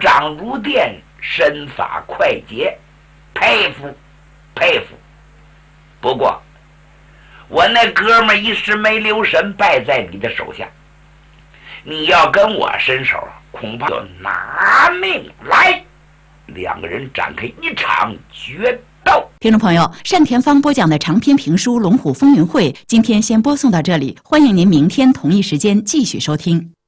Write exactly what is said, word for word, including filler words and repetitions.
掌如电，身法快捷，佩服佩服。不过我那哥们一时没留神，败在你的手下。你要跟我伸手，恐怕就拿命来。两个人展开一场决斗。 听众朋友，单田芳播讲的长篇评书《龙虎风云会》，今天先播送到这里，欢迎您明天同一时间继续收听。